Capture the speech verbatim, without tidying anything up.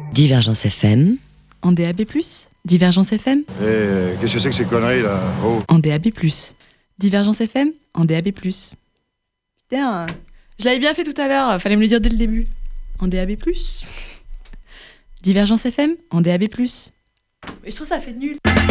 Divergence F M. En D A B plus, Divergence F M. Eh, euh, qu'est-ce que c'est que ces conneries là? Oh. En D A B plus, Divergence F M. En D A B plus. Putain, je l'avais bien fait tout à l'heure, fallait me le dire dès le début. En D A B plus, Divergence F M. En D A B plus. Mais je trouve ça fait nul.